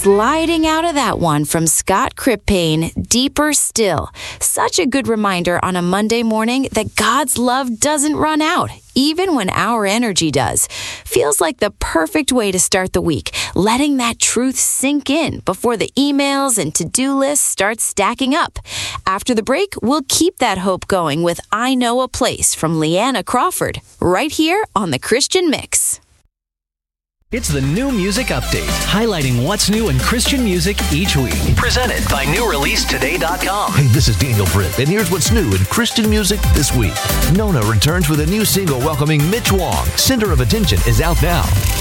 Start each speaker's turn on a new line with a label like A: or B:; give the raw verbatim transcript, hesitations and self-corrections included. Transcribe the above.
A: sliding out of that one from Scott Krippane, Deeper Still. Such a good reminder on a Monday morning that God's love doesn't run out, even when our energy does. Feels like the perfect way to start the week, letting that truth sink in before the emails and to-do lists start stacking up. After the break, we'll keep that hope going with I Know a Place from Leanna Crawford, right here on The Christian Mix.
B: It's the New Music Update, highlighting what's new in Christian music each week. Presented by new release today dot com.
C: Hey, this is Daniel Britt, and here's what's new in Christian music this week. Nona returns with a new single welcoming Mitch Wong. Center of Attention is out now.